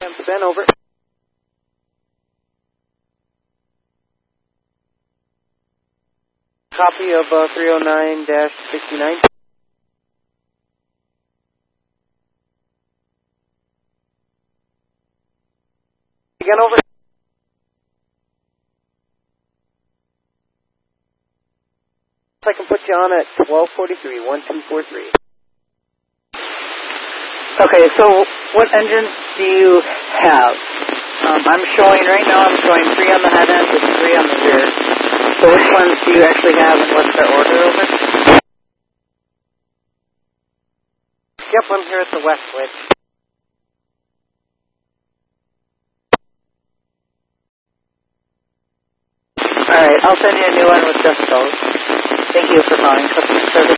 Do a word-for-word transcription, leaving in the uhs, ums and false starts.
Ben, over. Copy of uh, three oh nine dash sixty-nine. Again, over. If I can put you on at twelve forty-three, one two four three. Okay, so what engines do you have? Um, I'm showing, right now I'm showing three on the head end and three on the rear. So which ones do you actually have and what's their order over? Yep, I'm here at the west switch. Alright, I'll send you a new one with just those. Thank you for calling customer service.